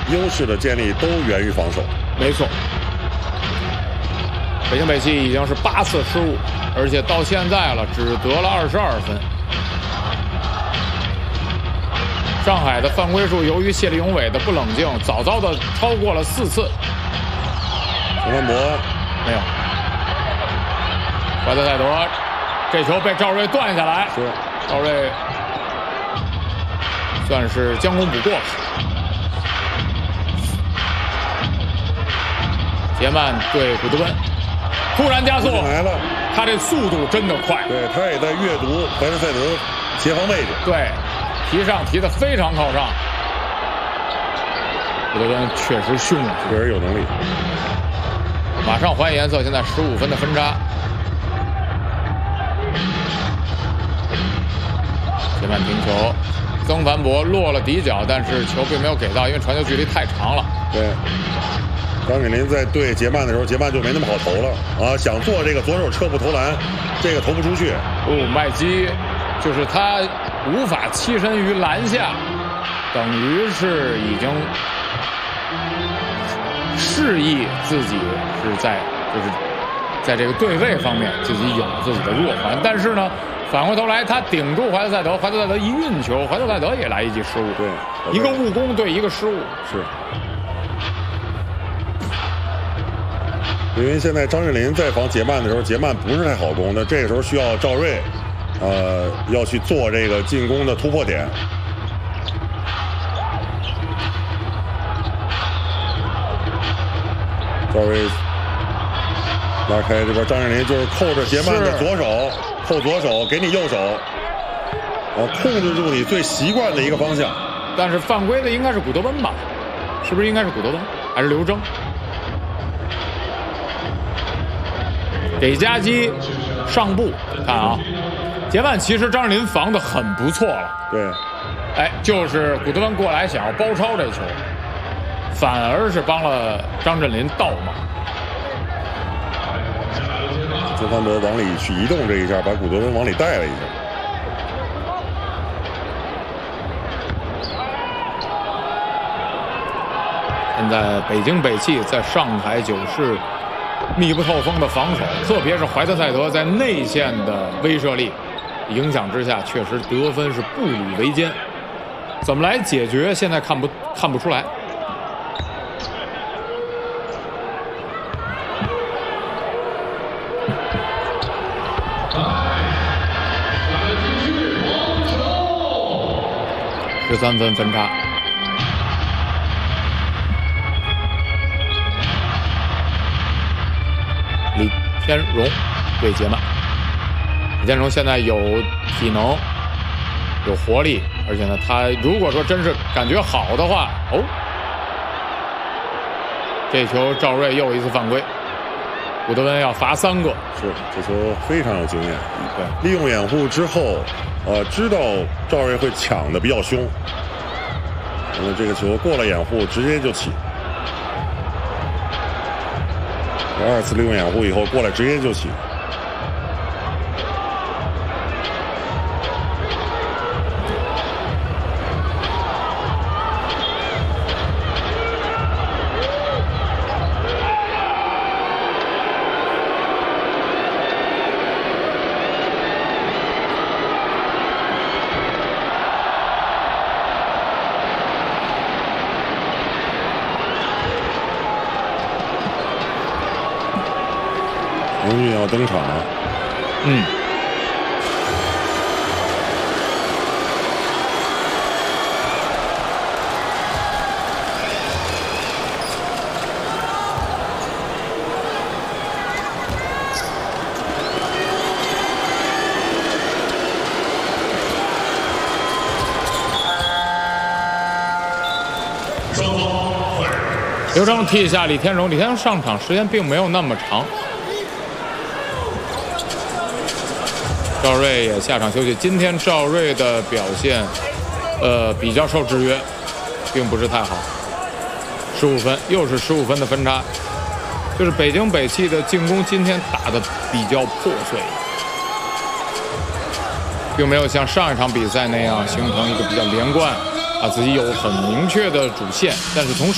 优势的建立都源于防守。 没错，北京北汽已经是8次失误，而且到现在了只得了22分。上海的犯规数由于谢立永伟的不冷静，早早的超过了4次。 陈汉博没有，怀特塞德这球被赵睿断下来， 是赵睿算是将功补过了。杰曼对古德温，突然加速来了， 他这速度真的快。 对，他也在阅读怀特塞德协防位置。 对，提上提的非常靠上。古德温确实凶啊， 确实有能力。 马上还颜色，现在15分的分差。杰曼停球，曾凡博落了底角，但是球并没有给到，因为传球距离太长了。 对。张镇麟在对杰曼的时候，杰曼就没那么好投了啊！想做这个左手侧步投篮，这个投不出去。 麦基就是他无法栖身于篮下，等于是已经示意自己是在这个对位方面自己有自己的弱环，但是呢，反过头来他顶住怀特塞德，怀特塞德一运球，怀特塞德也来一记失误， 对， 一个误攻对一个失误， 是。因为现在张镇麟在防杰曼的时候，杰曼不是太好攻，那这个时候需要赵睿，要去做这个进攻的突破点。赵睿拉开这边，张镇麟就是扣着杰曼的左手，扣左手，给你右手，控制住你最习惯的一个方向。 但是犯规的应该是古德温吧？是不是应该是古德温还是刘铮？给加基上步，看啊，杰曼其实张镇麟防的很不错了。 对， 哎，就是古德温过来想要包抄这球，反而是帮了张镇麟倒忙。 曾凡博往里去移动这一下，把古德温往里带了一下。 现在北京北汽在上海九市密不透风的防守，特别是怀特塞德在内线的威慑力影响之下，确实得分是步履维艰。怎么来解决？现在看不出来。13分分差。李天荣对杰曼，李天荣现在有体能，有活力，而且呢，他如果说真是感觉好的话，这球赵睿又一次犯规，古德温要罚3个。 是，这球非常有经验。对，利用掩护之后，知道赵睿会抢的比较凶，那么这个球过了掩护，直接就起。2次利用掩护以后过来直接就起。王俊要登场了。 刘铮替下李天荣，李天荣上场时间并没有那么长。赵睿也下场休息。今天赵睿的表现，比较受制约，并不是太好。15分，又是15分的分差。就是北京北汽的进攻今天打得比较破碎，并没有像上一场比赛那样形成一个比较连贯，自己有很明确的主线，但是从